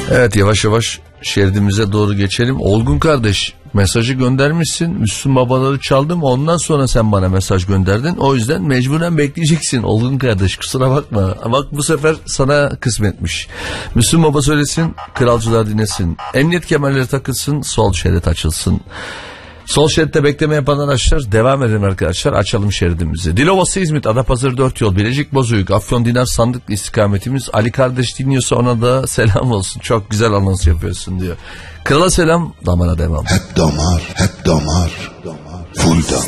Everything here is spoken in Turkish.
Evet, yavaş yavaş şeridimize doğru geçelim. Olgun kardeş, mesajı göndermişsin. Müslüm Babaları çaldım. Ondan sonra sen bana mesaj gönderdin. O yüzden mecburen bekleyeceksin Olgun kardeş. Kusura bakma. Bak bu sefer sana kısmetmiş. Müslüm Baba söylesin, kralcılar dinlesin. Emniyet kemerleri takılsın, sol şerit açılsın. Sol şeritte bekleme yapan araçlar devam edelim arkadaşlar. Açalım şeridimizi. Dilovası İzmit, Adapazarı 4 yol, Bilecik Bozüyük, Afyon Dinar Sandıklı istikametimiz. Ali kardeş dinliyorsa ona da selam olsun. Çok güzel anons yapıyorsun diyor. Krala selam, damara devam. Hep damar, hep damar, full damar.